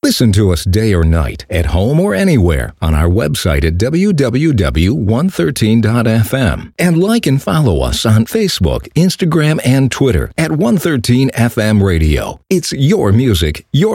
Listen to us day or night, at home or anywhere, on our website at www.113.fm. And like and follow us on Facebook, Instagram, and Twitter at 113 FM Radio. It's your music, your